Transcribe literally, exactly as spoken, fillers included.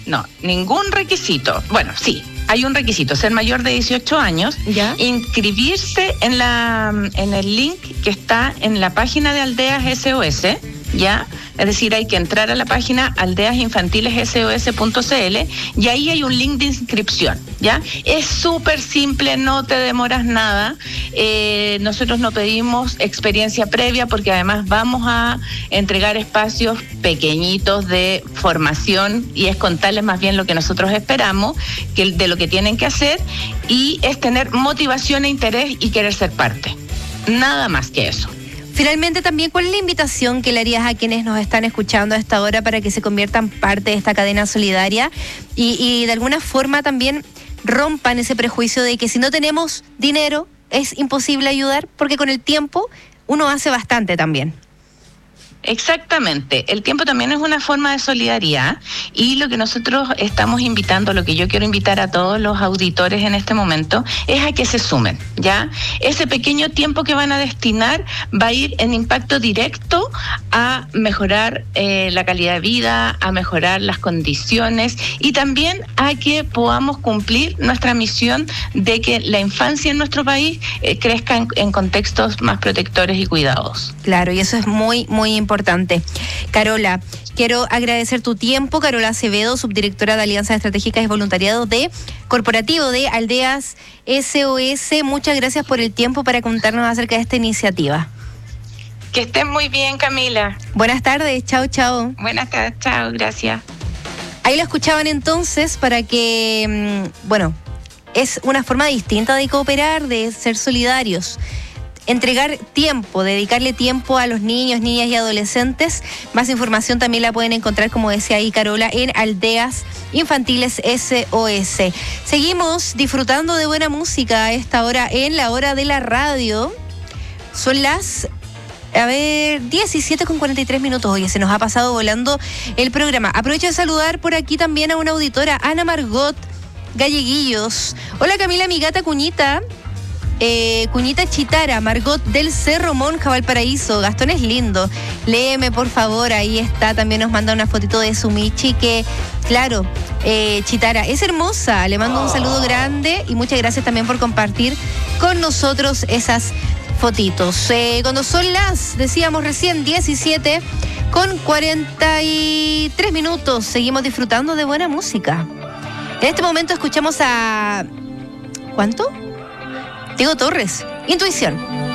no, ningún requisito. Bueno, sí, hay un requisito, ser mayor de dieciocho años, ¿ya? Inscribirse en la en el link que está en la página de Aldeas S O S, ¿ya? Es decir, hay que entrar a la página aldeas infantiles s o s punto c l y ahí hay un link de inscripción, ¿ya? Es súper simple, no te demoras nada. Eh, nosotros no pedimos experiencia previa porque además vamos a entregar espacios pequeñitos de formación y es contarles más bien lo que nosotros esperamos, que de lo que tienen que hacer, y es tener motivación e interés y querer ser parte. Nada más que eso. Finalmente, también, ¿cuál es la invitación que le harías a quienes nos están escuchando a esta hora para que se conviertan parte de esta cadena solidaria y, y de alguna forma también rompan ese prejuicio de que si no tenemos dinero es imposible ayudar, porque con el tiempo uno hace bastante también? Exactamente, el tiempo también es una forma de solidaridad y lo que nosotros estamos invitando, lo que yo quiero invitar a todos los auditores en este momento es a que se sumen, ¿ya? Ese pequeño tiempo que van a destinar va a ir en impacto directo a mejorar eh, la calidad de vida, a mejorar las condiciones y también a que podamos cumplir nuestra misión de que la infancia en nuestro país eh, crezca en, en contextos más protectores y cuidados. Claro, y eso es muy, muy importante. Importante. Carola, quiero agradecer tu tiempo. Carola Acevedo, subdirectora de Alianzas Estratégicas y Voluntariado de Corporativo de Aldeas S O S. Muchas gracias por el tiempo para contarnos acerca de esta iniciativa. Que estén muy bien, Camila. Buenas tardes, chao, chao. Buenas tardes, chao, gracias. Ahí lo escuchaban entonces para que, bueno, es una forma distinta de cooperar, de ser solidarios. Entregar tiempo, dedicarle tiempo a los niños, niñas y adolescentes. Más información también la pueden encontrar, como decía ahí Carola, en Aldeas Infantiles S O S. Seguimos disfrutando de buena música a esta hora en la hora de la radio. Son las, a ver, diecisiete con cuarenta y tres minutos. Oye, se nos ha pasado volando el programa. Aprovecho de saludar por aquí también a una auditora, Ana Margot Galleguillos. Hola, Camila, mi gata Cuñita. Eh, Cuñita Chitara, Margot del Cerro Monja, Valparaíso. Gastón es lindo. Léeme, por favor. Ahí está. También nos manda una fotito de su Michi, que, claro, eh, Chitara es hermosa. Le mando un saludo grande y muchas gracias también por compartir con nosotros esas fotitos. Eh, cuando son las, decíamos recién, diecisiete con cuarenta y tres minutos, seguimos disfrutando de buena música. En este momento escuchamos a... ¿Cuánto? Diego Torres, Intuición.